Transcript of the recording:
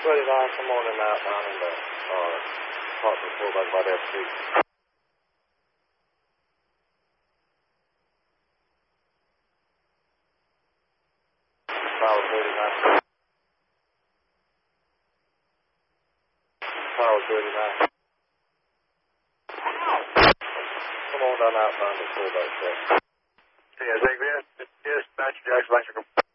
39, come on in outbound and talk to the fullback about FC. Tower 39. Tower 39. Come on down outbound to fullback, sir. Yes, dispatch, Jackson Electrical.